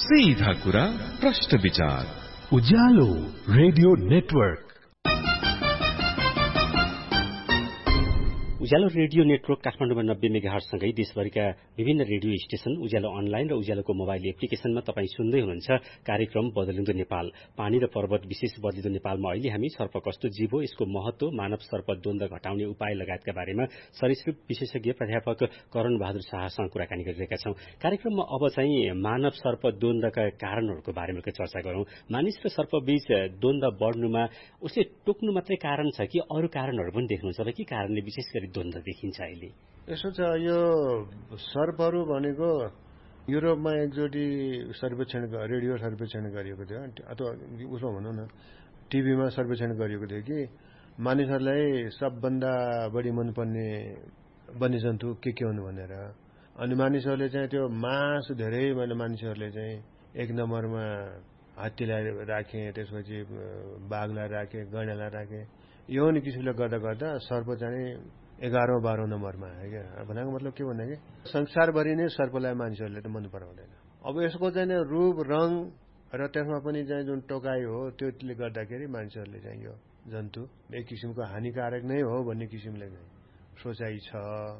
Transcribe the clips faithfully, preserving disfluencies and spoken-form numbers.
सीधा कुरा प्रश्न विचार उज्यालो रेडियो नेटवर्क। उज्यालो रेडियो नेटवर्क काठमाडौँमा नब्बे मेगाहर्जसँगै देशभरिका विभिन्न रेडियो स्टेशन, उज्यालो अनलाइन र उज्यालोको मोबाइल एप्लिकेशनमा तपाईँ सुन्दै हुनुहुन्छ कार्यक्रम बदलिँदो नेपाल। पानी र पर्वत विशेष बदलिँदो नेपालमा अहिले हामी सर्प कस्तो जीव हो, यसको महत्व, मानव सर्प द्वन्द्व घटाउने उपाय लगायतका बारेमा सरीसृप विशेषज्ञ प्राध्यापक करण बहादुर शाहसँग कुराकानी गरिरहेका छौं। कार्यक्रममा अब चाहिँ मानव सर्प द्वन्द्वका कारणहरूको बारेमा चर्चा गरौं। मानिस र सर्प बीच द्वन्द्व बढ्नुमा उसले टोक्नु मात्रै कारण छ कि अरू कारणहरू पनि देख्नुहुन्छ र के कारणले विशेष गरी द्वन्द्व देखिन्छ अहिले? यसो छ, यो सर्पहरू भनेको युरोपमा एकचोटि सर्वेक्षण रेडियो सर्वेक्षण गरिएको थियो, अथवा उसमा भनौँ न टिभीमा सर्वेक्षण गरिएको थियो कि मानिसहरूलाई सबभन्दा बढी मनपर्ने वन्यजन्तु के के हुन् भनेर। अनि मानिसहरूले चाहिँ त्यो मासु धेरै मैले मानिसहरूले चाहिँ एक नम्बरमा हात्तीलाई राखे, त्यसपछि बाघलाई राखे, गैँडालाई राखे। यो नि किसिमले गर्दा गर्दा सर्प चाहिँ एघारौं बाह्रौं नम्बरमा आयो क्या। भनेको मतलब के भन्दा कि संसारभरि नै सर्पलाई मानिसहरूले त मन पराउँदैन। अब यसको चाहिँ रूप रङ र त्यसमा पनि चाहिँ जुन टोकाइ हो त्यसले गर्दाखेरि मानिसहरूले चाहिँ यो जन्तु एक किसिमको हानिकारक नै हो भन्ने किसिमले चाहिँ सोचाइ छ।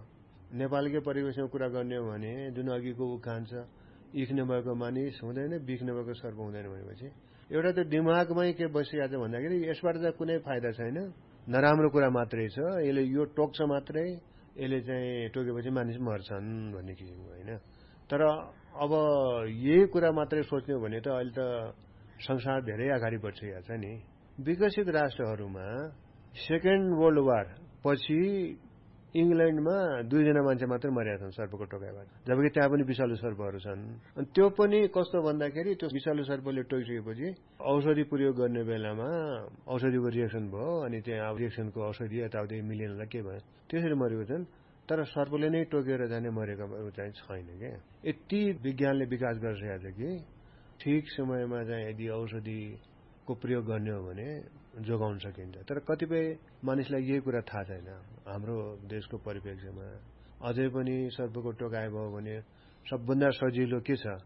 नेपालकै परिवेशमा कुरा गर्ने हो भने जुन अघिको उखान छ, इख नभएको मानिस हुँदैन, बिख नभएको सर्प हुँदैन भनेपछि एउटा त्यो दिमागमै के बसिरहेको छ भन्दाखेरि यसबाट चाहिँ कुनै फाइदा छैन, नराम्रो कुरा मात्रै छ, यसले यो टोक्छ मात्रै, यसले चाहिँ टोकेपछि मानिस मर्छन् भन्ने किसिमको होइन। तर अब यही कुरा मात्रै सोच्ने हो भने त अहिले त संसार धेरै अगाडि बढिसकेको छ नि। विकसित राष्ट्रहरूमा सेकेन्ड वर्ल्ड वार पछि इङ्ल्यान्डमा दुईजना मान्छे मात्रै मरेका छन् सर्पको टोकाइबाट, जबकि त्यहाँ पनि विषालु सर्पहरू छन्। अनि त्यो पनि कस्तो भन्दाखेरि त्यो विषालु सर्पले टोकिसकेपछि औषधि प्रयोग गर्ने बेलामा औषधिको रिएक्सन भयो, अनि त्यहाँ रिएक्सनको औषधि यताउति मिलेनलाई के भयो, त्यसरी मरेको छन्। तर सर्पले नै टोकेर जाने मरेको चाहिँ छैन क्या। यति विज्ञानले विकास गरिसकेको छ कि ठिक समयमा चाहिँ यदि औषधिको प्रयोग गर्ने हो भने जोगाउन सकिन्छ। तर कतिपय मानिसलाई यही कुरा थाहा छैन। हाम्रो देशको परिप्रेक्ष्यमा अझै पनि सर्पको टोकाइ भयो भने सबभन्दा सजिलो के छ?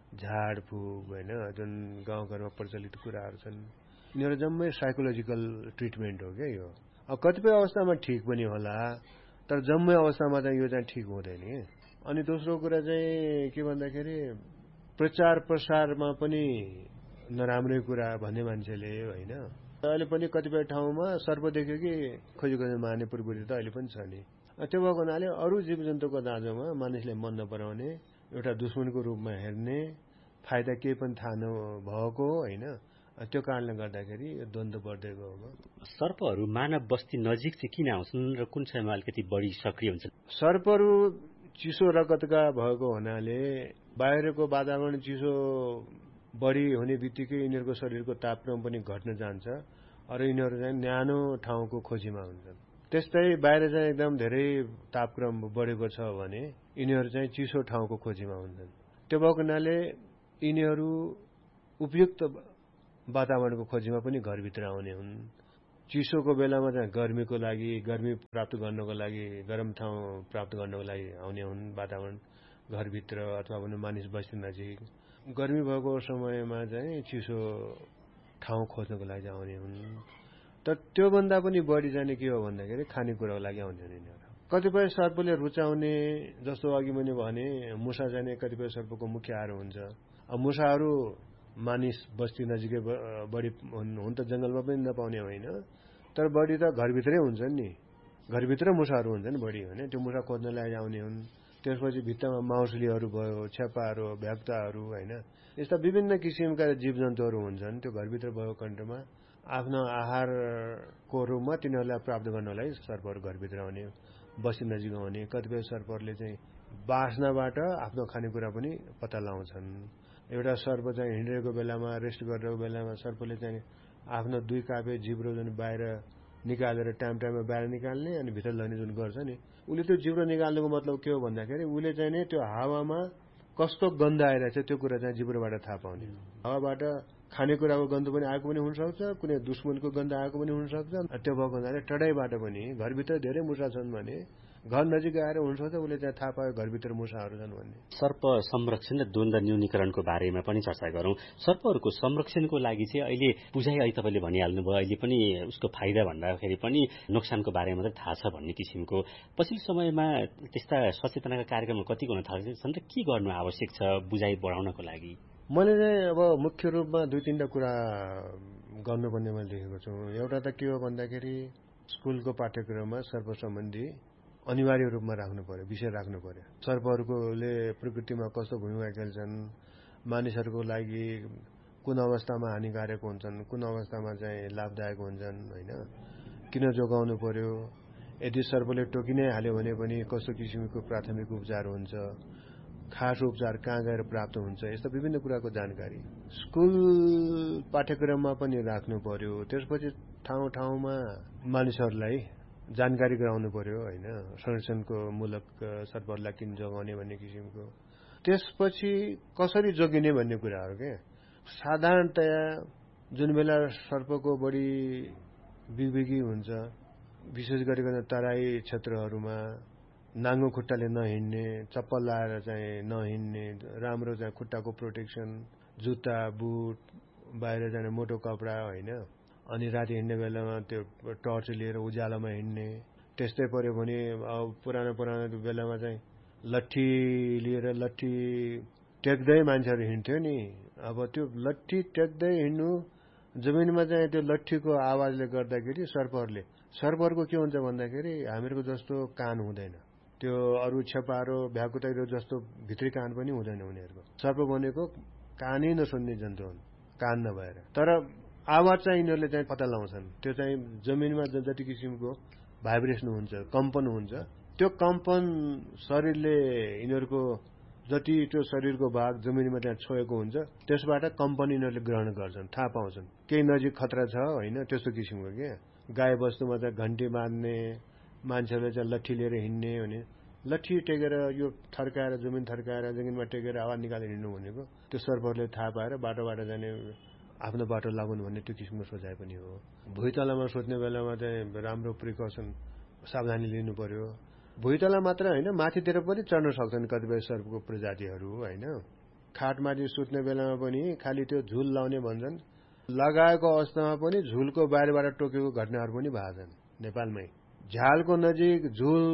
झाडफुक होइन, जुन गाउँघरमा प्रचलित कुराहरू छन्, यिनीहरू जम्मै साइकोलोजिकल ट्रिटमेन्ट हो क्या यो। अब कतिपय अवस्थामा ठिक पनि होला, तर जम्मै अवस्थामा चाहिँ यो चाहिँ ठिक हुँदैन। अनि दोस्रो कुरा चाहिँ के भन्दाखेरि प्रचार प्रसारमा पनि नराम्रै कुरा भन्ने मान्छेले होइन। अहिले पनि कतिपय ठाउँमा सर्प देख्यो कि खोजी खोजी मार्ने प्रवृत्ति त अहिले पनि छ नि। त्यो भएको हुनाले अरू जीव जन्तुको दाँजोमा मानिसले मन नपराउने, एउटा दुश्मनको रूपमा हेर्ने, फाइदा केही पनि थाहा नभएको होइन। त्यो कारणले गर्दाखेरि यो द्वन्द्व बढ्दै गएको। सर्पहरू मानव बस्ती नजिक चाहिँ किन आउँछन् र कुन समयमा अलिकति बढी सक्रिय हुन्छन्? सर्पहरू चिसो रगतका भएको हुनाले बाहिरको वातावरण चिसो बढी हुने बित्तिकै यिनीहरूको शरीरको तापक्रम पनि घट्न जान्छ र यिनीहरू चाहिँ न्यानो ठाउँको खोजीमा हुन्छन्। त्यस्तै बाहिर चाहिँ एकदम धेरै तापक्रम बढेको छ भने यिनीहरू चाहिँ चिसो ठाउँको खोजीमा हुन्छन्। त्यो भएको हुनाले यिनीहरू उपयुक्त वातावरणको खोजीमा पनि घरभित्र आउने हुन्। चिसोको बेलामा चाहिँ गर्मीको लागि, गर्मी प्राप्त गर्नको लागि, गरम ठाउँ प्राप्त गर्नको लागि आउने हुन् वातावरण घरभित्र अथवा भने मानिस बस्ती नजिक। गर्मी भएको समयमा चाहिँ चिसो ठाउँ खोज्नको लागि आउने हुन्। तर त्योभन्दा पनि बढी जाने के हो भन्दाखेरि खानेकुराको लागि आउने हुन् यिनीहरू। कतिपय सर्पले रुचाउने, जस्तो अघि मैले भने मुसा जाने कतिपय सर्पको मुख्य आहार हुन्छ। अब मुसाहरू मानिस बस्ती नजिकै बढी हुन त जङ्गलमा पनि नपाउने होइन, तर बढी त घरभित्रै हुन्छन् नि। घरभित्र मुसाहरू हुन्छन् बढी भने त्यो मुसा खोज्नलाई आउने हुन्। त्यसपछि भित्तामा माउसलीहरू भयो, छेपाहरू, भ्याक्ताहरू होइन, यस्ता विभिन्न किसिमका जीव जन्तुहरू हुन्छन्। त्यो घरभित्र भएको खण्डमा आफ्नो आहारको रूपमा तिनीहरूलाई प्राप्त गर्नलाई सर्पहरू घरभित्र आउने, बस्ती नजिक आउने। कतिपय सर्पहरूले चाहिँ बास्नाबाट आफ्नो खानेकुरा पनि पत्ता लगाउँछन्। एउटा सर्प चाहिँ हिँडेको बेलामा, रेस्ट गरेको बेलामा सर्पले चाहिँ आफ्नो दुई कापे जिब्रो जुन बाहिर निकालेर टाइम टाइममा बाहिर निकाल्ने अनि भित्र लग्ने जुन गर्छ नि, उसले त्यो जिब्रो निकाल्नुको मतलब के हो भन्दाखेरि उसले चाहिँ नि त्यो हावामा कस्तो गन्ध आइरहेछ त्यो कुरा चाहिँ जिब्रोबाट थाहा पाउने। हावाबाट खानेकुराको गन्ध पनि आएको पनि हुनसक्छ, कुनै दुश्मनको गन्ध आएको पनि हुनसक्छ। त्यो भएको हुनाले टडाइबाट पनि, घरभित्र धेरै मुसा छन् भने घर नजिक आएर हुनसक्छ उसले त्यहाँ थाहा पायो घरभित्र मुसाहरू छन् भन्ने। सर्प संरक्षण र द्वन्द्व न्यूनीकरणको बारेमा पनि चर्चा गरौँ। सर्पहरूको संरक्षणको लागि चाहिँ अहिले बुझाइ अहिले तपाईँले भनिहाल्नुभयो, अहिले पनि उसको फाइदा भन्दाखेरि पनि नोक्सानको बारेमा मात्रै थाहा छ भन्ने किसिमको। पछिल्लो समयमा त्यस्ता सचेतनाका कार्यक्रमहरू कति गर्न थालेछन् र के गर्नु आवश्यक छ बुझाइ बढाउनको लागि? मैले चाहिँ अब मुख्य रूपमा दुई तिनवटा कुरा गर्नुपर्ने मैले देखेको छु। एउटा त के हो भन्दाखेरि स्कुलको पाठ्यक्रममा सर्प सम्बन्धी अनिवार्य रूपमा राख्नु पर्यो, विषय राख्नु पर्यो। सर्पहरूकोले प्रकृतिमा कस्तो भूमिका खेल्छन्, मानिसहरूको लागि कुन अवस्थामा हानिकारक हुन्छन्, कुन अवस्थामा चाहिँ लाभदायक हुन्छन्, होइन, किन जोगाउनु पर्यो, यदि सर्पले टोकि नै हाल्यो भने पनि कस्तो किसिमको प्राथमिक उपचार हुन्छ, खास उपचार कहाँ गएर प्राप्त हुन्छ, यस्ता विभिन्न कुराको जानकारी स्कुल पाठ्यक्रममा पनि राख्नु पर्यो। त्यसपछि ठाउँ ठाउँमा मानिसहरूलाई जानकारी गराउनु पर्यो, होइन, संरक्षणको मूलक सर्पहरूलाई किन जोगाउने भन्ने किसिमको। त्यसपछि कसरी जोगिने भन्ने कुराहरू के साधारणतया जुन बेला सर्पको बढी बिगबिगी हुन्छ, विशेष गरिकन तराई क्षेत्रहरूमा नाङ्गो खुट्टाले नहिँड्ने, चप्पल लाएर चाहिँ नहिँड्ने, राम्रो चाहिँ खुट्टाको प्रोटेक्सन, जुत्ता बुट, बाहिर जाने मोटो कपडा, होइन, अनि राति हिँड्ने बेलामा त्यो टर्च लिएर उज्यालोमा हिँड्ने। त्यस्तै पर्यो भने अब पुरानो पुरानो बेलामा चाहिँ लट्ठी लिएर लट्ठी टेक्दै मान्छेहरू हिँड्थ्यो नि। अब त्यो लट्ठी टेक्दै हिँड्नु, जमिनमा चाहिँ त्यो लट्ठीको आवाजले गर्दाखेरि सर्पहरूले सर्पहरूको के हुन्छ भन्दाखेरि हामीहरूको जस्तो कान हुँदैन, त्यो अरू छेपारो भ्याकुतैरो जस्तो भित्री कान पनि हुँदैन उनीहरूको। सर्प भनेको कानै नसुन्ने जन्तु हुन्, कान नभएर। तर आवाज चाहिँ यिनीहरूले चाहिँ पत्ता लगाउँछन्। त्यो चाहिँ जमिनमा जति किसिमको भाइब्रेसन हुन्छ, कम्पन हुन्छ, त्यो कम्पन शरीरले यिनीहरूको जति त्यो शरीरको भाग जमिनमा त्यहाँ छोएको हुन्छ त्यसबाट कम्पन यिनीहरूले ग्रहण गर्छन्, थाहा पाउँछन् केही नजिक खतरा छ, होइन, त्यस्तो किसिमको के। गाई बस्तुमा चाहिँ घन्टी बाँध्ने, मान्छेहरूले चाहिँ लट्ठी लिएर हिँड्ने भने लट्ठी टेकेर यो थर्काएर जमिन थर्काएर जमिनमा टेकेर आवाज निकालेर हिँड्नु भनेको त्यो सर्पहरूले थाहा पाएर बाटोबाट जाने, आफ्नो बाटो लागुन् भन्ने त्यो किसिमको सोचाइ पनि हो। भुइँतलामा सुत्ने बेलामा चाहिँ राम्रो प्रिकसन सावधानी लिनु पर्यो। भुइँतला मात्र होइन, माथितिर पनि चढ्न सक्छन् कतिपय सर्पको प्रजातिहरू, होइन। खाटमाथि सुत्ने बेलामा पनि खालि त्यो झुल लाउने भन्छन्, लगाएको अवस्थामा पनि झुलको बाहिरबाट टोकेको घटनाहरू पनि भएको छन् नेपालमै। झ्यालको नजिक झुल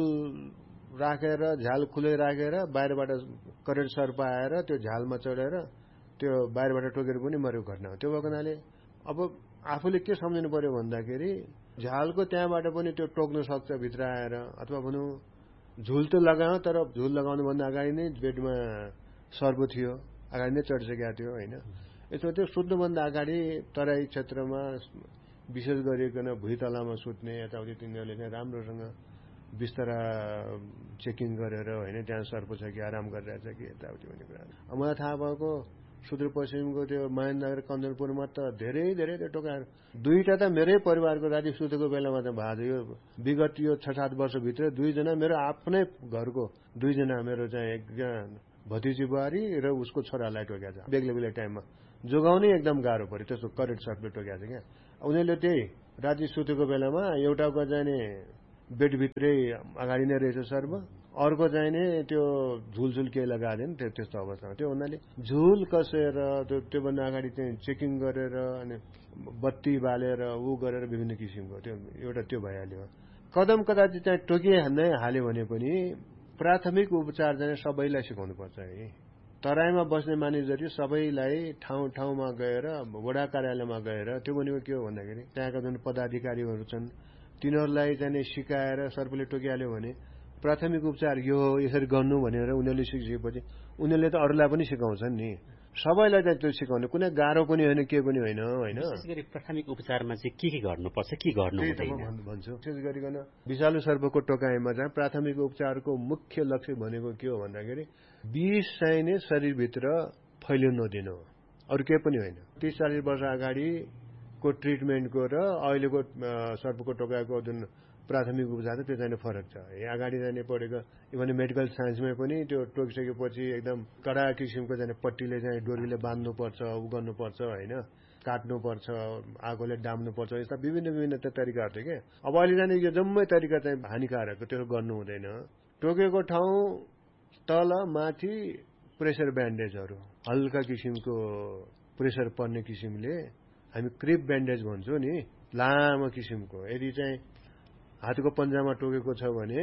राखेर झ्याल खुलै राखेर बाहिरबाट करेन्ट सर्प आएर त्यो झ्यालमा चढेर त्यो बाहिरबाट टोकेर पनि मरेको घटना हो। त्यो भएको हुनाले अब आफूले के सम्झिनु पर्यो भन्दाखेरि झ्यालको त्यहाँबाट पनि त्यो टोक्न सक्छ भित्र आएर, अथवा भनौँ झुल त लगायो तर झुल लगाउनुभन्दा अगाडि नै बेडमा सर्प थियो, अगाडि नै चढिसकेको थियो, होइन। यसमा त्यो सुत्नुभन्दा अगाडि तराई क्षेत्रमा विशेष गरिकन भुइँतलामा सुत्ने यताउति तिनीहरूले चाहिँ राम्रोसँग बिस्तारा चेकिङ गरेर, होइन, त्यहाँ सर्प छ कि आराम गरिरहेछ कि यताउति भन्ने कुरा। मलाई थाहा भएको सुदूरपश्चिमको त्यो महेन्द्रनगर कञ्चनपुरमा त धेरै धेरै त्यो टोकाहरू, दुईवटा त मेरै परिवारको राति सुतेको बेलामा त भएको यो विगत यो छ सात वर्षभित्र दुईजना मेरो आफ्नै घरको दुईजना मेरो चाहिँ एकजना भतिजी बुहारी र उसको छोरालाई टोकेको छ बेग्लै बेग्लै टाइममा। जोगाउनै एकदम गाह्रो पऱ्यो, त्यस्तो करेन्ट सर्पले टोकेको छ क्या। उनीहरूले त्यही राति सुतेको बेलामा एउटाको जाने बेडभित्रै अगाडि नै रहेछ सर्प, अर्को चाहिने त्यो झुलझुल केही लगाएको थियो नि, त्यो त्यस्तो अवस्थामा। त्यो भन्नाले झुल कसेर त्यो त्योभन्दा अगाडि चाहिँ चेकिङ गरेर अनि बत्ती बालेर ऊ गरेर विभिन्न किसिमको त्यो एउटा त्यो भइहाल्यो। कदम कदाचित चाहिँ टोकिहाल्दै हाल्यो भने पनि प्राथमिक उपचार चाहिँ सबैलाई सिकाउनुपर्छ है। तराईमा बस्ने मानिस जति सबैलाई ठाउँ ठाउँमा गएर वडा कार्यालयमा गएर त्यो भनेको के हो भन्दाखेरि त्यहाँका जुन पदाधिकारीहरू छन् तिनीहरूलाई चाहिँ सिकाएर सर्पले टोकिहाल्यो भने प्राथमिक उपचार यो हो, यसरी गर्नु भनेर उनीहरूले सिकिसकेपछि उनीहरूले त अरूलाई पनि सिकाउँछन् नि। सबैलाई चाहिँ त्यो सिकाउने कुनै गाह्रो पनि होइन, के पनि होइन, होइन। विशेष गरी प्राथमिक उपचारमा चाहिँ के के गर्नुपर्छ, के गर्नु हुँदैन भन्छु। विशेष गरिकन विषालु सर्पको टोकाइमा चाहिँ प्राथमिक उपचारको मुख्य लक्ष्य भनेको के हो भन्दाखेरि विष चाहिँ नै शरीरभित्र फैलिन नदिनु हो, अरू केही पनि होइन। तीस चालिस वर्ष अगाडिको ट्रिटमेन्टको र अहिलेको सर्पको टोकाइको जुन प्राथमिक उपचार त्यो चाहिँ फरक छ। अगाडि जाने पढेको इभन मेडिकल साइन्समै पनि त्यो टोकिसकेपछि एकदम कडा किसिमको जाने पट्टीले चाहिँ डोरीले बाँध्नुपर्छ, उ गर्नुपर्छ, होइन। काट्नुपर्छ, आगोले डाम्नुपर्छ, यस्ता विभिन्न विभिन्न तरिकाहरू थियो क्या। अब अहिले जाने यो जम्मै तरिका चाहिँ हानिकारक हो, त्यसो गर्नु हुँदैन। टोकेको ठाउँ तल माथि प्रेसर ब्यान्डेजहरू, हल्का किसिमको प्रेसर पर्ने किसिमले हामी क्रिप ब्यान्डेज भन्छौँ नि, लामो किसिमको। यदि चाहिँ हातको पन्जामा टोकेको छ भने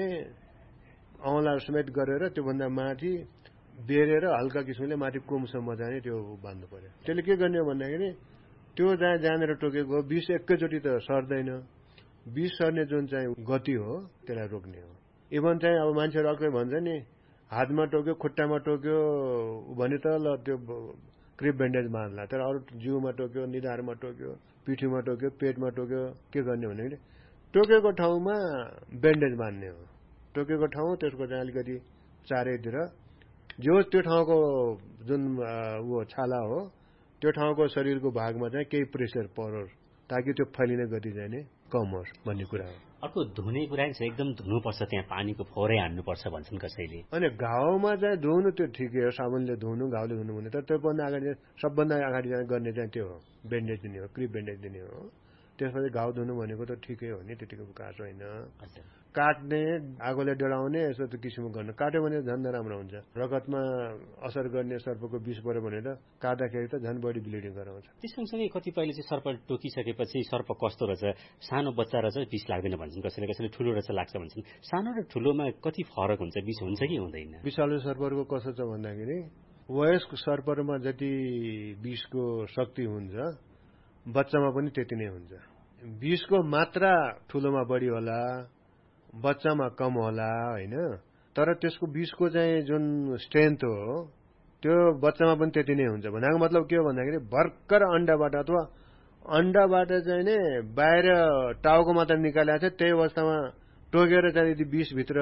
औँला समेत गरेर त्योभन्दा माथि बेरेर हल्का किसिमले माथि कोमसम्म जाने त्यो बान्नु पर्यो। त्यसले के गर्ने हो भन्दाखेरि त्यो जहाँ जहाँनिर टोकेको विष एकैचोटि त सर्दैन, विष सर्ने जुन चाहिँ गति हो त्यसलाई रोक्ने हो। इभन चाहिँ अब मान्छेहरू अर्कै भन्छ नि, हातमा टोक्यो खुट्टामा टोक्यो भने त ल त्यो क्रिप ब्यान्डेज बाँध्ला, तर अरू जिउमा टोक्यो, निधारमा टोक्यो, पिठीमा टोक्यो, पेटमा टोक्यो, के गर्ने भन्दाखेरि टोकेको ठाउँमा ब्यान्डेज बान्ने हो। टोकेको ठाउँ त्यसको चाहिँ अलिकति चारैतिर जो त्यो ठाउँको जुन ऊ छाला हो त्यो ठाउँको शरीरको भागमा चाहिँ केही प्रेसर परोस्, ताकि त्यो फैलिने गति चाहिँ नि कम होस् भन्ने कुरा हो। अर्को धुने कुरा छ, एकदम धुनुपर्छ, त्यहाँ पानीको फोहोरै हान्नुपर्छ भन्छन् कसैले। अनि घाउमा चाहिँ धुनु त्यो ठिकै हो, साबुनले धुनु, घाउले धुनु हुने, तर त्योभन्दा अगाडि सबभन्दा अगाडि गर्ने चाहिँ त्यो हो, ब्यान्डेज दिने हो, क्रिप ब्यान्डेज दिने हो। त्यसपछि घाउ धुनु भनेको त ठिकै हो नि, त्यतिको काट होइन। काट्ने, आगोले डढाउने यस्तो त किसिमको गर्नु, काट्यो भने झन् नराम्रो हुन्छ। रगतमा असर गर्ने सर्पको विष पऱ्यो भने त काट्दाखेरि त झन् बढी ब्लिडिङ गराउँछ। त्यस सँगसँगै कतिपयले चाहिँ सर्प टोकिसकेपछि सर्प कस्तो रहेछ, सानो बच्चा रहेछ विष लाग्दैन भन्छन् कसैले, कसैले ठुलो रहेछ लाग्छ भन्छन्। सानो र ठुलोमा कति फरक हुन्छ, विष हुन्छ कि हुँदैन? विषालु सर्पहरूको कस्तो छ भन्दाखेरि वयस्क सर्पहरूमा जति विषको शक्ति हुन्छ बच्चामा पनि त्यति नै हुन्छ। विषको मात्रा ठुलोमा बढी होला, बच्चामा कम होला होइन, तर त्यसको विषको चाहिँ जुन स्ट्रेन्थ हो त्यो बच्चामा पनि त्यति नै हुन्छ। भनेको मतलब के हो भन्दाखेरि भर्खर अन्डाबाट अथवा अन्डाबाट चाहिँ नै बाहिर टाउको मात्र निकालेको छ, त्यही अवस्थामा टोकेर चाहिँ यदि विषभित्र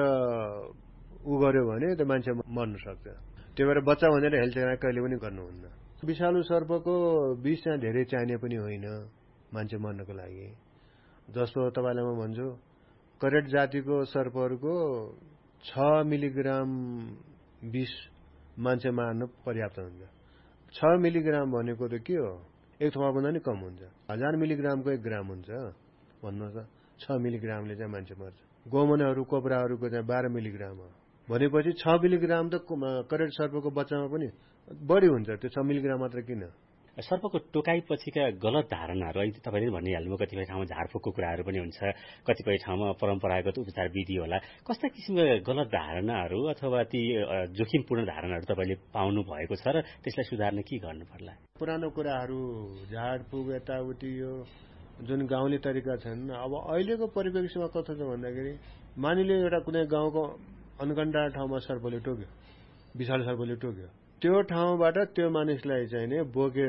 उ गर्यो भने त्यो मान्छे मर्न सक्छ। त्यही भएर बच्चा भनेर हेलचेक्राइ कहिले पनि गर्नुहुन्न। विषालु सर्पको विष चाहिँ धेरै चाहिने पनि होइन मान्छे मर्नको लागि। जस्तो तपाईँलाई म भन्छु, करेट जातिको सर्पहरूको छ मिलिग्राम विष मान्छे मार्न पर्याप्त हुन्छ। छ मिलिग्राम भनेको त के हो, एक थोपाभन्दा नि कम हुन्छ। हजार मिलिग्रामको एक ग्राम हुन्छ भन्नुहोस् त, छ मिलिग्रामले चाहिँ मान्छे मर्छ। गोमनहरू कोब्राहरूको चाहिँ बाह्र मिलिग्राम हो भनेपछि छ मिलिग्राम त करेट सर्पको बच्चामा पनि बढी हुन्छ। त्यो छ मिलिग्राम मात्र किन? सर्पको टोकाइपछिका गलत धारणाहरू अहिले तपाईँले भनिहाल्नुभयो, कतिपय ठाउँमा झारफुकको कुराहरू पनि हुन्छ, कतिपय ठाउँमा परम्परागत उपचार विधि होला। कस्ता किसिमका गलत धारणाहरू अथवा ती जोखिमपूर्ण धारणाहरू तपाईँले पाउनु भएको छ र त्यसलाई सुधार्न के गर्नु पर्ला? पुरानो कुराहरू, झाडफुक यताउति यो जुन गाउँले तरिका छन्, अब अहिलेको परिप्रेक्ष्यमा कस्तो छ भन्दाखेरि मानिले एउटा कुनै गाउँको अनकन्डा ठाउँमा सर्पले टोक्यो, विषालु सर्पले टोक्यो, त्यो ठाउँबाट त्यो मानिसलाई चाहिँ नि बोकेर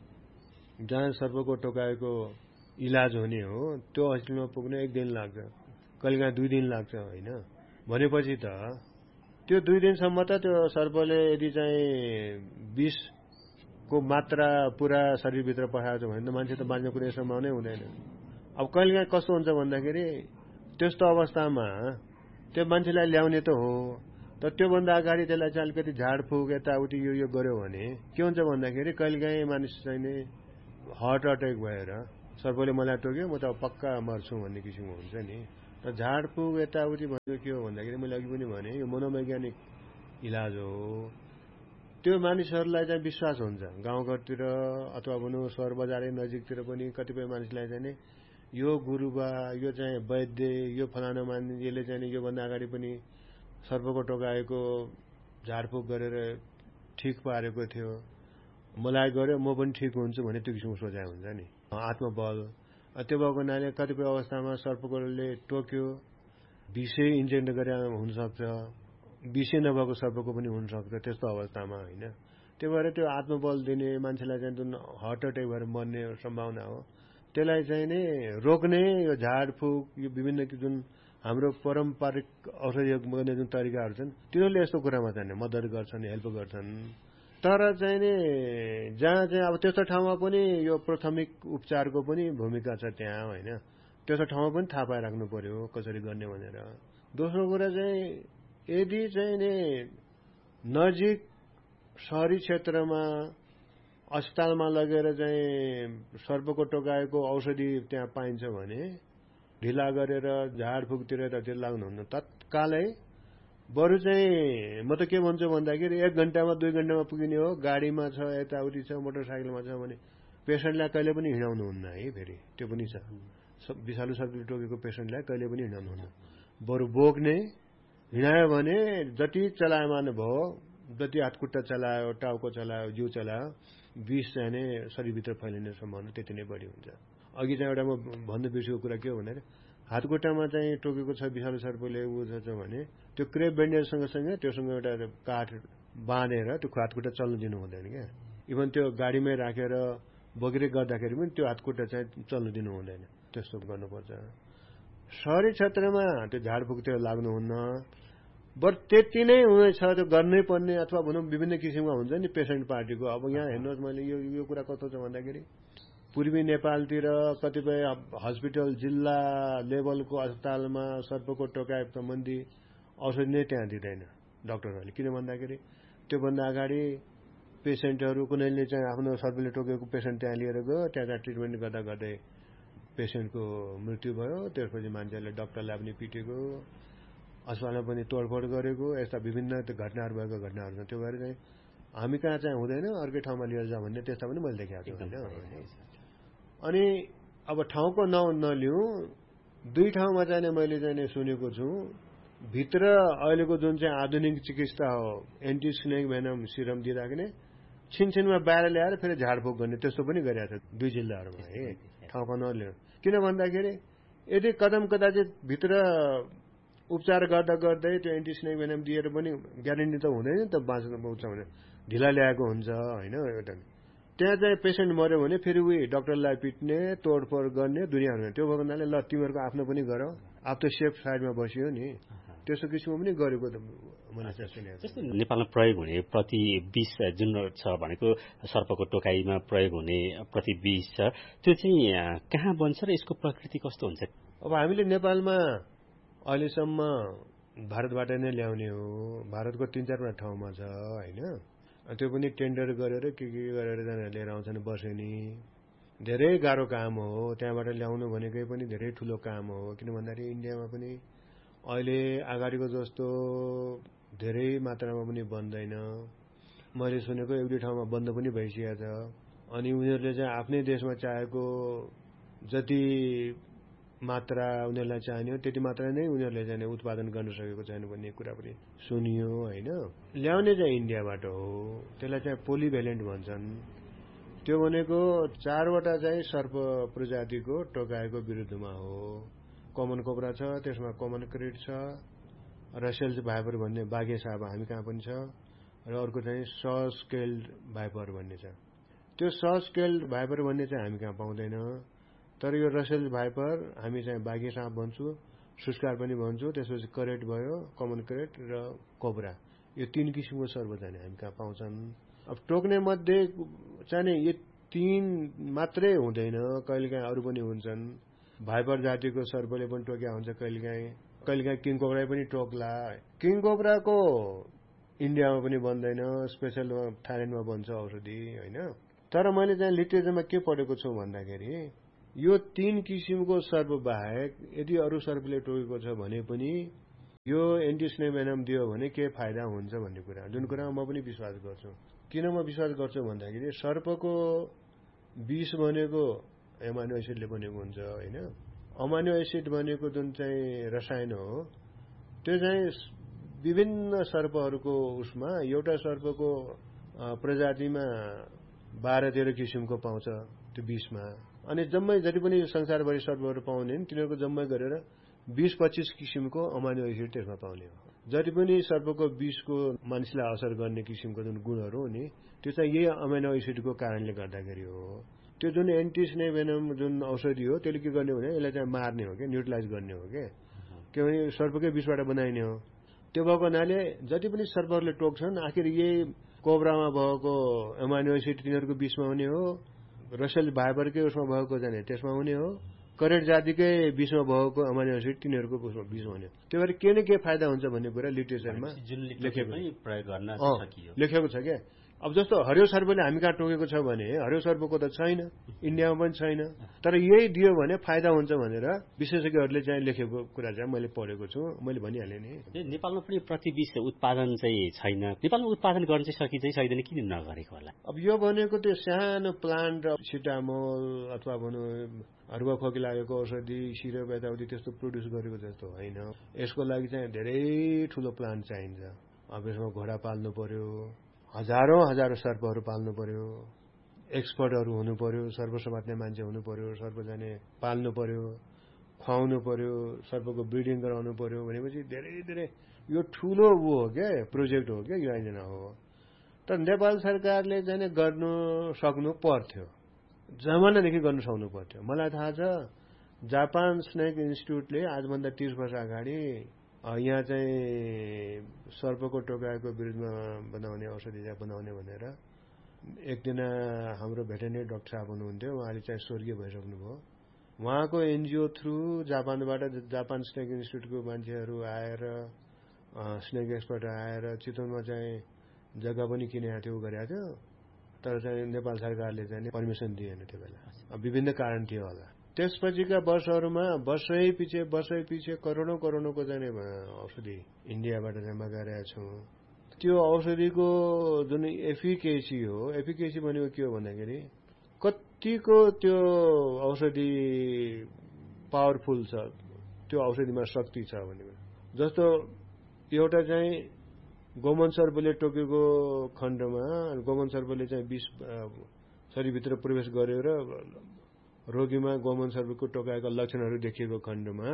जहाँ सर्पको टोकाएको इलाज हुने हो त्यो हस्पिटलमा पुग्न एक दिन लाग्छ, कहिलेकाहीँ दुई दिन लाग्छ होइन। भनेपछि त त्यो दुई दिनसम्म त त्यो सर्पले यदि चाहिँ विषको मात्रा पुरा शरीरभित्र पठाएको छ भने त मान्छे त बाँच्ने कुनै सम्भावनै हुँदैन। अब कहिलेकाहीँ कस्तो हुन्छ भन्दाखेरि त्यस्तो अवस्थामा त्यो मान्छेलाई ल्याउने त हो, तर त्योभन्दा अगाडि त्यसलाई चाहिँ अलिकति झाडफुक यताउति यो यो गर्यो भने के हुन्छ भन्दाखेरि कहिलेकाहीँ मानिस चाहिँ नि हार्ट अट्याक भएर सर्पले मलाई टोक्यो म त पक्का मर्छु भन्ने किसिमको हुन्छ नि। र झाडफुक यताउति भनेको के हो भन्दाखेरि मैले अघि पनि भने यो मनोवैज्ञानिक इलाज हो। त्यो मानिसहरूलाई चाहिँ विश्वास हुन्छ गाउँघरतिर अथवा भनौँ सहर बजारै नजिकतिर पनि कतिपय मानिसलाई चाहिँ नि यो गुरुबा, यो चाहिँ वैद्य, यो फलाना मानिसले चाहिँ नि योभन्दा अगाडि पनि सर्पको टोकाएको झाडफुक गरेर ठिक पारेको थियो, मलाई गर्यो म पनि ठिक हुन्छु भन्ने त्यो किसिमको सोचाइ हुन्छ नि। आत्मबल त्यो भएको हुनाले कतिपय अवस्थामा सर्पकोले टोक्यो, विषै इन्जेक्ट गरेर हुनसक्छ, विषै नभएको सर्पको पनि हुनसक्छ त्यस्तो अवस्थामा होइन। त्यही भएर त्यो आत्मबल दिने मान्छेलाई चाहिँ जुन हार्ट अट्याक भएर मर्ने सम्भावना हो त्यसलाई चाहिँ नि रोक्ने यो झाडफुक, यो विभिन्न जुन हाम्रो पारम्परिक औषधि गर्ने जुन तरिकाहरू छन् तिनीहरूले यस्तो कुरामा चाहिँ मद्दत गर्छन्, हेल्प गर्छन्। तर चाहिँ नि जहाँ चाहिँ अब त्यस्तो ठाउँमा पनि यो प्राथमिक उपचारको पनि भूमिका छ त्यहाँ होइन। त्यस्तो ठाउँमा पनि थाहा पाइराख्नु पर्यो कसरी गर्ने भनेर। दोस्रो कुरा चाहिँ यदि चाहिँ नि नजिक सहरी क्षेत्रमा अस्पतालमा लगेर चाहिँ सर्पको टोकाएको औषधि त्यहाँ पाइन्छ भने ढिला गरेर झाडफुकतिर त त्यो लाग्नुहुन्न, तत्कालै बरु चाहिँ म त के भन्छु भन्दाखेरि एक घण्टामा दुई घण्टामा पुगिने हो, गाडीमा छ यताउति छ मोटरसाइकलमा छ भने पेसेन्टलाई कहिले पनि हिँडाउनुहुन्न है। फेरि त्यो पनि छ, विषालु सर्पले टोकेको पेसेन्टलाई कहिले पनि हिँडाउनुहुन्न, बरु बोक्ने, हिँडायो भने जति चलायमान भयो, जति हातखुट्टा चलायो, टाउको चलायो, जिउ चलायो, विष चाहिँ नै शरीरभित्र फैलिने सम्भावना त्यति नै बढी हुन्छ। अघि चाहिँ एउटा म भन्नु बिर्सेको कुरा के हो भने हातखुट्टामा चाहिँ टोकेको छ विषालु सर्पले उ छ भने त्यो क्रेप ब्यान्डेज सँगसँगै त्योसँग एउटा काठ बाँधेर त्यो हातखुट्टा चल्नु दिनु हुँदैन क्या। इभन त्यो गाडीमै राखेर बगिरे गर्दाखेरि पनि त्यो हातखुट्टा चाहिँ चल्नु दिनु हुँदैन, त्यस्तो गर्नुपर्छ। सहरी क्षेत्रमा त्यो झाडफुकतिर लाग्नुहुन्न, बरु त्यति नै हुनेछ त्यो गर्नै पर्ने, अथवा भनौँ विभिन्न किसिमका हुन्छ नि पेसेन्ट पार्टीको। अब यहाँ हेर्नुहोस्, मैले यो यो कुरा कस्तो छ भन्दाखेरि पूर्वी नेपालतिर कतिपय हस्पिटल जिल्ला लेभलको अस्पतालमा सर्पको टोकाइ सम्बन्धी औषधि नै त्यहाँ दिँदैन डाक्टरहरूले। किन भन्दाखेरि त्योभन्दा अगाडि पेसेन्टहरू कुनैले चाहिँ आफ्नो सर्पले टोकेको पेसेन्ट त्यहाँ लिएर गयो, त्यहाँ त्यहाँ ट्रिटमेन्ट गर्दा गर्दै पेसेन्टको मृत्यु भयो, त्यसपछि मान्छेहरूले डाक्टरलाई पनि पिटेको, अस्पतालमा पनि तोडफोड गरेको, यस्ता विभिन्न घटनाहरू भएको घटनाहरू छ। त्यो भएर चाहिँ हामी कहाँ चाहिँ हुँदैन, अर्कै ठाउँमा लिएर जाऊ भन्ने त्यस्ता पनि मैले देखाएको छु होइन। अनि अब ठाउँको नाउँ नलिउँ, दुई ठाउँमा चाहिँ मैले चाहिँ सुनेको छु भित्र अहिलेको जुन चाहिँ आधुनिक चिकित्सा हो, एन्टी स्नेक भेनम सिरम दिँदाखेरि छिनछिनमा बाहिर ल्याएर फेरि झाडफुक गर्ने त्यस्तो पनि गरिरहेको छ दुई जिल्लाहरूमा है। ठाउँको नलिउँ, किन भन्दाखेरि यदि कदम कदाचित भित्र उपचार गर्दा गर्दै त्यो एन्टी स्नेक भेनम दिएर पनि ग्यारेन्टी त हुँदैन नि त बाँच्नु पाउँछ भने, ढिला ल्याएको हुन्छ होइन। एउटा त्यहाँ चाहिँ पेसेन्ट मऱ्यो भने फेरि उही डाक्टरलाई पिट्ने, तोडफोड गर्ने दुनियाँहरू। त्यो भएको हुनाले ल तिमीहरूको आफ्नो पनि गर, अब त सेफ साइडमा बसियो नि, त्यस्तो किसिमको पनि गरेको त मैले चाहिँ सुनेको। जस्तै नेपालमा प्रयोग हुने प्रति विष जुन छ भनेको सर्पको टोकाइमा प्रयोग हुने प्रति विष छ, त्यो चाहिँ कहाँ बन्छ र यसको प्रकृति कस्तो हुन्छ? अब हामीले नेपालमा अहिलेसम्म भारतबाट नै ल्याउने हो, भारतको तीन चारवटा ठाउँमा छ होइन। त्यो पनि टेन्डर गरेर के के गरेर लिएर आउँछन् बसेनी, धेरै गाह्रो काम हो। त्यहाँबाट ल्याउनु भनेकै पनि धेरै ठुलो काम हो, किन भन्दाखेरि इन्डियामा पनि अहिले अगाडिको जस्तो धेरै मात्रामा पनि बन्दैन। मैले सुनेको एक दुई ठाउँमा बन्द पनि भइसकेको छ। अनि उनीहरूले चाहिँ आफ्नै देशमा चाहेको जति मात्रा उनीहरूलाई चाहिने हो त्यति मात्रा नै उनीहरूले चाहिँ उत्पादन गर्न सकेको छैन भन्ने कुरा पनि सुनियो होइन। ल्याउने चाहिँ इन्डियाबाट हो, त्यसलाई चाहिँ पोलिभ्यालेन्ट भन्छन्। त्यो भनेको चारवटा चाहिँ सर्प प्रजातिको टोकाएको विरुद्धमा हो। कमन कोब्रा छ, त्यसमा कमन क्रेट छ, रसेल्स भाइपर भन्ने बाघे साप हामी कहाँ पनि छ, र अर्को चाहिँ सस्केल्ड भाइपर भन्ने छ। त्यो सस्केल्ड भाइपर भन्ने चाहिँ हामी कहाँ पाउँदैन, तर यो रसेल्स भाइपर हामी चाहिँ बाघे साप भन्छौँ, सुस्कार पनि भन्छौँ। त्यसपछि करेट भयो, कमन क्रेट र कोब्रा, यो तीन किसिमको सर्प चाहिँ हामी कहाँ पाउँछन्। अब टोक्ने मध्ये चाहिँ यो तीन मात्रै हुँदैन, कहिलेकाहीँ अरू पनि हुन्छन्। भाइपर जातिको सर्पले पनि टोक्या हुन्छ कहिलेकाहीँ, कहिलेकाहीँ किङ कोब्रा पनि टोक्ला। किङ कोब्राको इन्डियामा पनि बन्दैन, स्पेसल थाइल्यान्डमा बन्छ औषधि होइन। तर मैले चाहिँ लिटरेचरमा के पढेको छु भन्दाखेरि यो तीन किसिमको सर्प बाहेक यदि अरू सर्पले टोकेको छ भने पनि यो एन्टी स्नेक भेनम दियो भने के फाइदा हुन्छ भन्ने कुरा, जुन कुरामा म पनि विश्वास गर्छु। किन म विश्वास गर्छु भन्दाखेरि सर्पको विष भनेको एमाइनो एसिडले बनेको हुन्छ होइन। अमाइनो एसिड भनेको जुन चाहिँ रसायन हो त्यो चाहिँ विभिन्न सर्पहरूको उसमा एउटा सर्पको प्रजातिमा बाह्र तेह्र किसिमको पाउँछ त्यो विषमा। अनि जम्मै जति पनि संसारभरि सर्पहरू पाउने तिनीहरूको जम्मै गरेर बीस पच्चीस किसिमको अमाइनो एसिड त्यसमा पाउने हो। जति पनि सर्पको विषको मानिसलाई असर गर्ने किसिमको जुन गुणहरू हो नि त्यो चाहिँ यही अमाइनो एसिडको कारणले गर्दाखेरि हो। त्यो जुन एन्टी स्नेक भेनम जुन औषधि हो त्यसले के गर्ने भने यसलाई चाहिँ मार्ने हो क्या, न्युट्रलाइज गर्ने हो क्या, किनभने सर्पकै विषबाट बनाइने हो। त्यो भएको हुनाले जति पनि सर्पहरूले टोक्छन् आखिर यही कोब्रामा भएको एमाइनो एसिड तिनीहरूको विषमा हुने हो, रसेल भाइपरकै उसमा भएको जाने त्यसमा हुने हो, करेट जातिकै विषमा भएको अमाइनो एसिड तिनीहरूको विषमा हुने हो। त्यो भएर के न के फाइदा हुन्छ भन्ने कुरा लिटरेचरमा लेखेको प्रयोग गर्न सकियो लेखेको छ क्या। अब जस्तो हरियो सर्पले हामी कहाँ टोकेको छ भने हरियो सर्पको त छैन, इन्डियामा पनि छैन। तर यही दियो भने फाइदा हुन्छ भनेर विशेषज्ञहरूले चाहिँ लेखेको कुरा चाहिँ मैले पढेको छु, मैले भनिहालेँ नि। नेपालमा पनि प्रतिविष उत्पादन चाहिँ छैन, नेपालमा उत्पादन गर्न चाहिँ सकिँदै छैदैन, किन नगरेको होला? अब यो भनेको त्यो सानो प्लान्ट सिटामोल अथवा भनौँ हरुवा खोकी लागेको औषधि सिरप यताउति त्यस्तो प्रड्युस गरेको जस्तो होइन। यसको लागि चाहिँ धेरै ठुलो प्लान्ट चाहिन्छ। अब यसमा घोडा पाल्नु पर्यो, हजारौं हजारौं सर्पहरू पाल्नु पर्यो, एक्सपर्टहरू हुनु पर्यो, सर्प समात्ने मान्छे हुनु पर्यो, सर्प जाने पाल्नु पर्यो, खुवाउनु पर्यो, सर्पको ब्रिडिङ गराउनु पर्यो भनेपछि धेरै धेरै यो ठुलो ऊ हो क्या, प्रोजेक्ट हो क्या, यो आइजना हो। तर नेपाल सरकारले चाहिँ गर्नु सक्नु पर्थ्यो, जमानादेखि गर्नु सक्नु पर्थ्यो। मलाई थाहा छ जापान स्नेक इन्स्टिट्युटले आजभन्दा तीस वर्ष अगाडि यहाँ चाहिँ सर्पको टोकाएको विरुद्धमा बनाउने औषधि चाहिँ बनाउने भनेर एकदिन हाम्रो भेटेरिनरी डाक्टर साहब हुनुहुन्थ्यो, उहाँले चाहिँ स्वर्गीय भइसक्नुभयो। उहाँको एनजिओ थ्रु जापानबाट जापान स्नेक इन्स्टिट्युटको मान्छेहरू आएर स्नेक एक्सपर्ट आएर चितवनमा चाहिँ जग्गा पनि किनेको थियो, गरेको थियो। तर चाहिँ नेपाल सरकारले चाहिँ पर्मिसन दिएन त्यो बेला, विभिन्न कारण थियो होला। त्यसपछिका वर्षहरूमा वर्षै पछि वर्षै पछि करोडौं करोडौंको चाहिँ औषधि इन्डियाबाट चाहिँ मगाएका छौँ। त्यो औषधिको जुन एफिकेसी हो, एफिकेसी भनेको के हो भन्दाखेरि कतिको त्यो औषधि पावरफुल छ, त्यो औषधिमा शक्ति छ भनेको। जस्तो एउटा चाहिँ गोमन सर्पले टोकेको खण्डमा गोमन सर्पले चाहिँ विष शरीरभित्र प्रवेश गर्यो र रोगीमा गोमन सर्पको टोकाएको लक्षणहरू देखिएको खण्डमा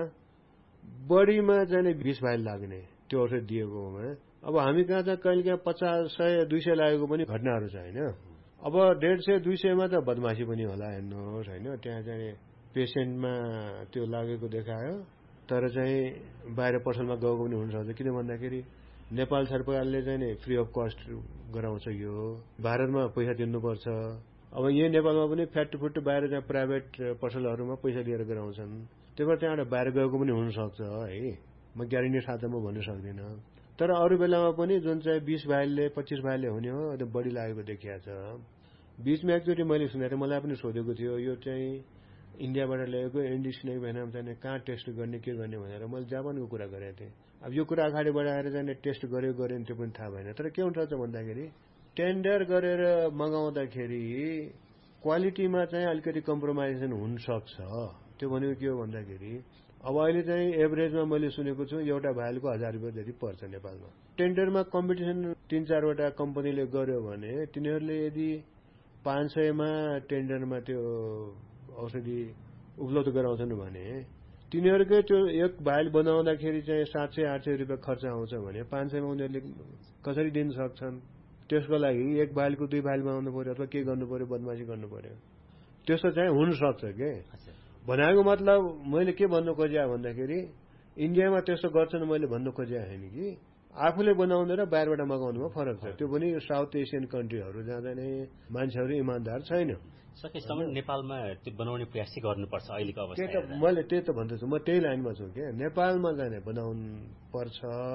बढीमा चाहिँ विष भाइल लाग्ने त्यो औषध दिएकोमा। अब हामी कहाँ चाहिँ कहिले काहीँ पचास सय दुई सय लागेको पनि घटनाहरू छ होइन। अब डेढ सय दुई सयमा त बदमासी पनि होला हेर्नुहोस् होइन। त्यहाँ चाहिँ पेसेन्टमा त्यो लागेको देखायो, तर चाहिँ बाहिर पसलमा गएको पनि हुनसक्छ। किन भन्दाखेरि नेपाल सरकारले चाहिँ नि फ्री अफ कस्ट गराउँछ, यो भारतमा पैसा तिर्नुपर्छ। अब यही नेपालमा पनि फ्याट फुट बाहिर चाहिँ प्राइभेट पसलहरूमा पैसा दिएर गराउँछन्, त्यही भएर त्यहाँबाट बाहिर गएको पनि हुनसक्छ है। म ग्यारेन्टी साथ म भन्न सक्दिनँ। तर अरू बेलामा पनि जुन चाहिँ बिस भाइलले पच्चिस भाइलले हुने हो त्यो बढी लागेको देखिया छ। बिचमा एकचोटि मैले सुनेको थिएँ, मलाई पनि सोधेको थियो यो चाहिँ इन्डियाबाट ल्याएको एन्डी स्नेक भेनम चाहिँ कहाँ टेस्ट गर्ने के गर्ने भनेर मैले जापानको कुरा गरेको थिएँ। अब यो कुरा अगाडि बढाएर चाहिँ टेस्ट गर्यो गरेन त्यो पनि थाहा भएन। तर के हुन्छ भन्दाखेरि टेन्डर गरेर मगाउँदाखेरि क्वालिटीमा चाहिँ अलिकति कम्प्रोमाइजेसन हुनसक्छ। त्यो भनेको के हो भन्दाखेरि अब अहिले चाहिँ एभरेजमा मैले सुनेको छु एउटा भाइलको हजार रुपियाँ जति पर्छ नेपालमा। टेन्डरमा कम्पिटिसन तीन चारवटा कम्पनीले गर्यो भने तिनीहरूले यदि पाँच सयमा टेन्डरमा त्यो औषधि उपलब्ध गराउँछन् भने तिनीहरूकै त्यो एक भाइल बनाउँदाखेरि चाहिँ सात सय आठ सय रुपियाँ खर्च आउँछ भने पाँच सयमा उनीहरूले कसरी दिन सक्छन्? त्यसको लागि एक भाइलको दुई भाइल बनाउनु पर्यो अथवा के गर्नु पर्यो, बदमासी गर्नु पर्यो। त्यस्तो चाहिँ हुनसक्छ के भनेको मतलब मैले के भन्नु खोजेँ भन्दाखेरि इन्डियामा त्यस्तो गर्छन् मैले भन्नु खोजेँ होइन कि आफूले बनाउने र बाहिरबाट मगाउनुमा फरक छ। त्यो पनि साउथ एसियन कन्ट्रीहरू जहाँ चाहिँ मान्छेहरू इमान्दार छैन। सकेसम्म नेपालमा त्यो बनाउने प्रयास चाहिँ गर्नुपर्छ अहिलेको अवस्थामा। मैले त्यही त भन्दैछु, म त्यही लाइनमा छु के नेपालमा जाने बनाउनु पर्छ।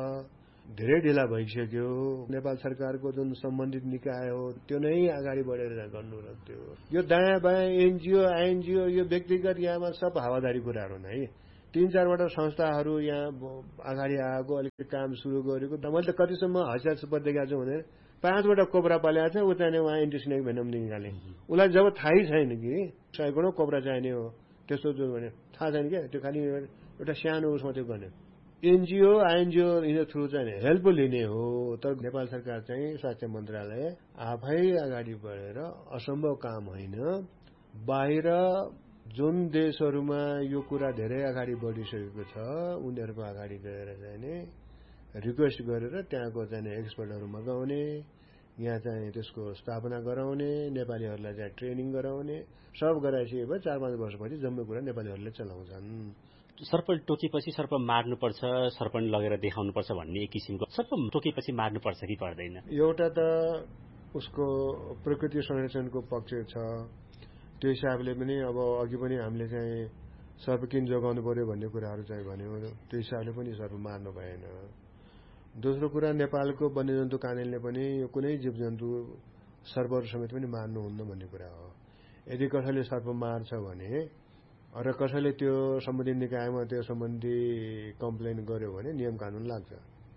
धेरै ढिला भइसक्यो। नेपाल सरकारको जुन सम्बन्धित निकाय हो त्यो नै अगाडि बढेर गर्नु र त्यो यो दायाँ बायाँ एनजिओ आइएनजिओ यो व्यक्तिगत यहाँमा सब हावादारी कुराहरू नै। तीन चारवटा संस्थाहरू यहाँ अगाडि आएको अलिकति काम सुरु गरेको मैले त कतिसम्म हस्यास्पद देखाएको छु भने पाँचवटा कोब्रा पालेको छ, उता नै उहाँ एन्टी स्नेक भेनम निकाले। उसलाई जब थाहै छैन कि सयकौडौँ कोब्रा चाहिने हो त्यस्तो जो भने थाहा छैन क्या, त्यो खालि एउटा सानो उसमा त्यो गर्ने एनजिओ आइएनजिओ यिनीहरू थ्रु चाहिँ हेल्प लिने हो। तर नेपाल सरकार चाहिँ स्वास्थ्य मन्त्रालय आफै अगाडि बढेर असम्भव काम होइन। बाहिर जुन देशहरूमा यो कुरा धेरै अगाडि बढिसकेको छ उनीहरूको अगाडि गएर चाहिँ रिक्वेस्ट गरेर त्यहाँको चाहिँ एक्सपर्टहरू मगाउने, यहाँ चाहिँ त्यसको स्थापना गराउने, नेपालीहरूलाई चाहिँ ट्रेनिङ गराउने सब गराइसकेपछि चार पाँच वर्षपछि जम्मै कुरा नेपालीहरूले चलाउँछन्। सर्प टोकेपछि सर्प मार्नुपर्छ, सर्प लगेर देखाउनुपर्छ भन्ने एक किसिमको सर्प टोकेपछि मार्नुपर्छ कि पर्दैन? एउटा त उसको प्रकृति संरक्षणको पक्ष छ, त्यो हिसाबले पनि अब अघि पनि हामीले चाहिँ सर्प किन जोगाउनु पर्यो भन्ने कुराहरू चाहिँ भन्यो, त्यो हिसाबले पनि सर्प मार्नु भएन। दोस्रो कुरा नेपालको वन्यजन्तु कानुनले पनि कुनै जीवजन्तु सर्पहरू समेत पनि मार्नुहुन्न भन्ने कुरा हो। यदि कसैले सर्प मार्छ भने र कसैले त्यो सम्बन्धित निकायमा त्यो सम्बन्धी कम्प्लेन गर्यो भने नियम कानुन लाग्छ।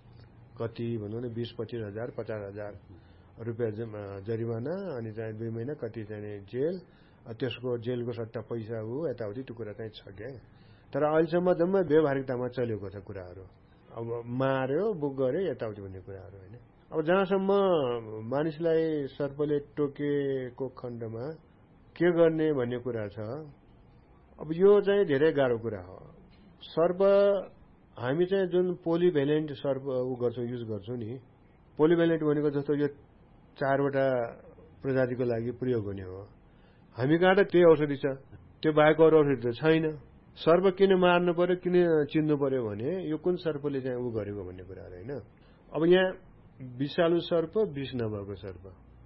कति भनौँ न बिस पच्चिस हजार पचास हजार रुपियाँ जरिवाना अनि चाहिँ दुई महिना कति चाहिँ जेल, त्यसको जेलको सट्टा पैसा हो यताउति त्यो कुरा चाहिँ छ क्या। तर अहिलेसम्म जम्मै व्यवहारिकतामा चलेको छ कुराहरू। अब मार्यो बुक गर्यो यताउति भन्ने कुराहरू होइन। अब जहाँसम्म मानिसलाई सर्पले टोकेको खण्डमा के गर्ने भन्ने कुरा छ, अब यो चाहिँ धेरै गाह्रो कुरा हो। सर्प हामी चाहिँ जुन पोलिभ्यालेन्ट सर्प उ गर्छौँ युज गर्छौँ नि, पोलिभ्यालेन्ट भनेको जस्तो यो चारवटा प्रजातिको लागि प्रयोग हुने हो। हामी कहाँ त त्यही औषधि छ, त्यो बाहेक अरू औषधि त छैन। सर्प किन मार्नु पर्यो किन चिन्नु पर्यो भने यो कुन सर्पले चाहिँ उ गरेको भन्ने कुराहरू होइन। अब यहाँ विषालु सर्प विष नभएको सर्प,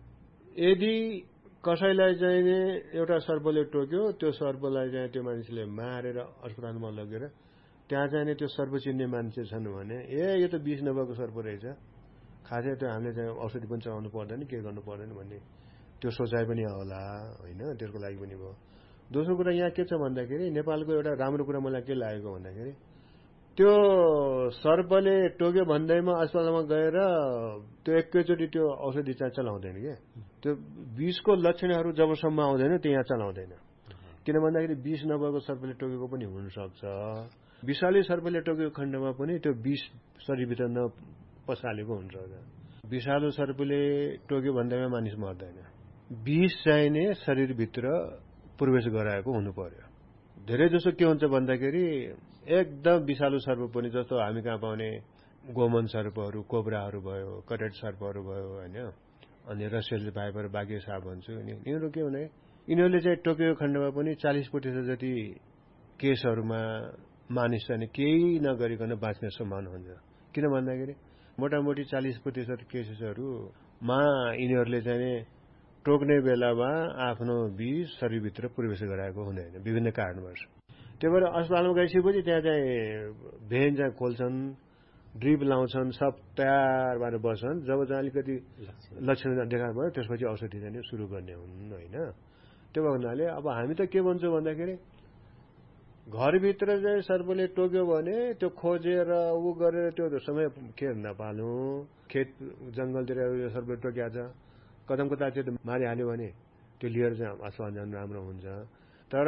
यदि कसैलाई चाहिँ एउटा सर्पले टोक्यो त्यो सर्पलाई चाहिँ त्यो मानिसले मारेर अस्पतालमा लगेर त्यहाँ चाहिँ त्यो सर्प चिन्ने मान्छे छन् भने ए यो त विष नभएको सर्प रहेछ, खासै त्यो हामीले चाहिँ औषधि पनि चलाउनु पर्दैन के गर्नु पर्दैन भन्ने त्यो सोचाइ पनि होला होइन। त्यसको लागि पनि भयो। दोस्रो कुरा यहाँ के छ भन्दाखेरि नेपालको एउटा राम्रो कुरा मलाई के लागेको भन्दाखेरि त्यो सर्पले टोक्यो भन्दैमा अस्पतालमा गएर त्यो एकैचोटि त्यो औषधि चाहिँ चलाउँदैन क्या। त्यो विषको लक्षणहरू जबसम्म आउँदैन त्यहाँ चलाउँदैन। किन भन्दाखेरि विष नभएको सर्पले टोकेको पनि हुनसक्छ। विषालु सर्पले टोकेको खण्डमा पनि त्यो विष शरीरभित्र नपसालेको हुन्छ। विषालु सर्पले टोक्यो भन्दैमा मानिस मर्दैन, विष चाहिँ नै शरीरभित्र प्रवेश गराएको हुनु पर्यो। धेरै जसो के हुन्छ भन्दाखेरि एकदम विषालु सर्प पनि जस्तो हामी कहाँ पाउने गोमन सर्पहरू कोब्राहरू भयो कटेड सर्पहरू भयो होइन, अनि रसियल भाइपर बाघे साप भन्छ। यिनीहरू के भने यिनीहरूले चाहिँ टोकेको खण्डमा पनि चालिस प्रतिशत जति केसहरूमा मानिस चाहिँ केही नगरिकन बाँच्ने सम्भावना हुन्छ। किन भन्दाखेरि मोटामोटी चालिस प्रतिशत केसेसहरूमा यिनीहरूले चाहिँ टोक्ने बेलामा आफ्नो विष शरीरभित्र प्रवेश गराएको हुँदैन विभिन्न कारणवश। त्यही भएर अस्पतालमा गइसकेपछि त्यहाँ चाहिँ भेन चाहिँ खोल्छन्, ड्रिप लाउँछन्, सब तयार भएर बस्छन्। जब चाहिँ अलिकति लक्षण देखा भयो त्यसपछि औषधि चाहिँ सुरु गर्ने हुन् होइन। त्यो भएको हुनाले अब हामी त के भन्छौँ भन्दाखेरि घरभित्र चाहिँ सर्पले टोक्यो भने त्यो खोजेर ऊ गरेर त्यो समय खेर नपाल्नु। खेत जङ्गलतिर सर्पले टोकिया छ कदम कता चाहिँ मारिहाल्यो भने त्यो लिएर चाहिँ अस्पताल जानु राम्रो हुन्छ। तर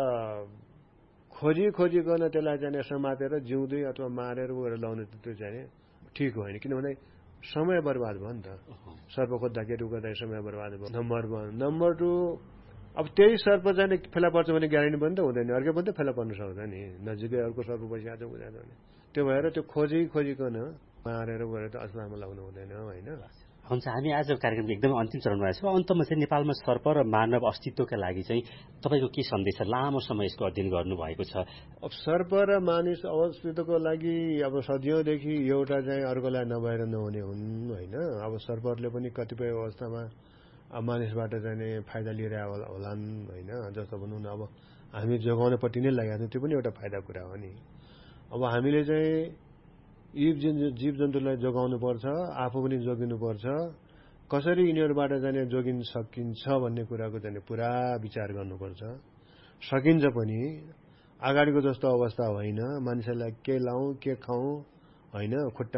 खोजी खोजिकन त्यसलाई चाहिँ समातेर जिउँदै अथवा मारेर गएर लाउनु त्यो चाहिँ ठिक होइन। किनभने समय बर्बाद भयो नि त, सर्प खोज्दा केटु गर्दा समय बर्बाद भयो। Number one. नम्बर टू, अब त्यही सर्प चाहिँ फेला पर्छ भने ग्यारेन्टी पनि त हुँदैन, अर्कै पनि त फेला पर्न सक्छ नि। नजिकै अर्को सर्प बसिहाल्छ बुझाएको भने त्यो भएर त्यो खोजी खोजिकन मारेर गएर त अस्पतालमा लाउनु हुँदैन होइन। हुन्छ, हामी आज कार्यक्रमको एकदमै अन्तिम चरणमा छौँ। अन्तमा चाहिँ नेपालमा सर्प र मानव अस्तित्वका लागि चाहिँ तपाईँको के सन्देश छ? लामो समय यसको अध्ययन गर्नुभएको छ। अब सर्प र मानिस अस्तित्वको लागि अब सदियौँदेखि एउटा चाहिँ अर्कोलाई नभएर नहुने हुन् होइन। अब सर्पहरूले पनि कतिपय अवस्थामा अब मानिसबाट चाहिँ फाइदा लिएर होलान् होइन। जस्तो भनौँ न अब हामी जोगाउनपट्टि नै लागेको छौँ, त्यो पनि एउटा फाइदा कुरा हो नि। अब हामीले चाहिँ जीव जीव जन्तुलाई जोगाउनुपर्छ, आफू पनि जोगिनुपर्छ। कसरी यिनीहरूबाट जाने जोगिन सकिन्छ भन्ने कुराको चाहिँ पुरा विचार गर्नुपर्छ। सकिन्छ पनि, अगाडिको जस्तो अवस्था होइन। मानिसहरूलाई के लाउँ के खाउँ होइन, खुट्टा